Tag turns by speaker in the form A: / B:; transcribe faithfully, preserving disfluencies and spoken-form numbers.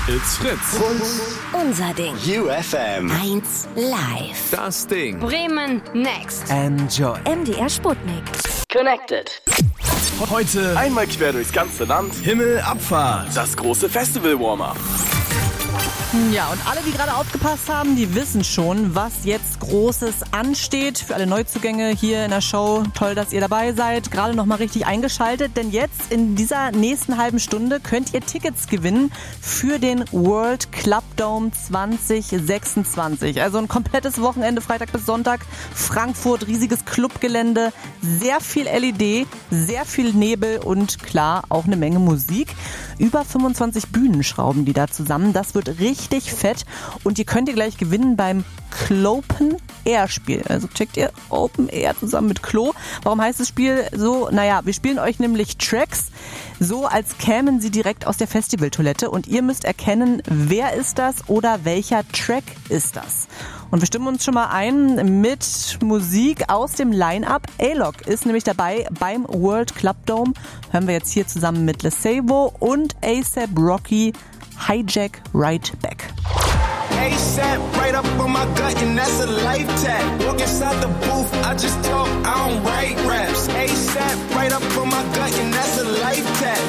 A: It's Fritz.
B: Unser Ding.
C: U F M.
B: eins live.
A: Das Ding.
B: Bremen next.
A: Enjoy.
B: M D R Sputnik.
C: Connected.
A: Heute
D: Einmal quer durchs ganze Land.
A: Himmelabfahrt.
D: Das große Festival-Warm-Up.
E: Ja, und alle, die gerade aufgepasst haben, die wissen schon, was jetzt Großes ansteht. Für alle Neuzugänge hier in der Show, toll, dass ihr dabei seid. Gerade noch mal richtig eingeschaltet, denn jetzt in dieser nächsten halben Stunde könnt ihr Tickets gewinnen für den World Club Dome zwanzig sechsundzwanzig. Also ein komplettes Wochenende, Freitag bis Sonntag. Frankfurt, riesiges Clubgelände, sehr viel L E D, sehr viel Nebel und klar, auch eine Menge Musik. Über fünfundzwanzig Bühnen schrauben die da zusammen. Das wird richtig fett und ihr könnt ihr gleich gewinnen beim Clopen Air Spiel. Also checkt ihr Open Air zusammen mit Klo. Warum heißt das Spiel so? Naja, wir spielen euch nämlich Tracks so, als kämen sie direkt aus der Festivaltoilette und ihr müsst erkennen, wer ist das oder welcher Track ist das. Und wir stimmen uns schon mal ein mit Musik aus dem Line-Up. A-Lock ist nämlich dabei beim World Club Dome. Hören wir jetzt hier zusammen mit Lesavo und A$AP Rocky Hijack Right Back.
F: A$AP right up on my gut and that's a life tag. Walk inside the booth, I just talk, I don't write rap.